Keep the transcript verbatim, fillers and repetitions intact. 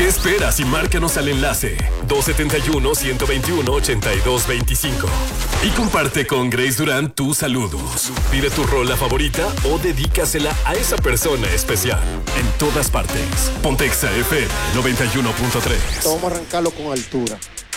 ¿Qué esperas y márcanos al enlace dos siete uno, uno dos uno, ocho dos dos cinco y comparte con Grace Durán tus saludos. Pide tu rola favorita o dedícasela a esa persona especial. En todas partes. Ponte Exa F M noventa y uno punto tres. Vamos a arrancarlo con altura.